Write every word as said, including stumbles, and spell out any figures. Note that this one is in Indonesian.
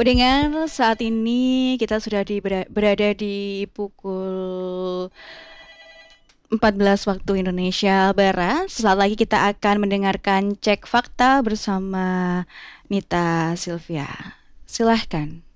Pendengar, saat ini kita sudah di, berada di pukul empat belas waktu Indonesia Barat. Sesaat lagi kita akan mendengarkan cek fakta bersama Nita Sylvia. Silahkan.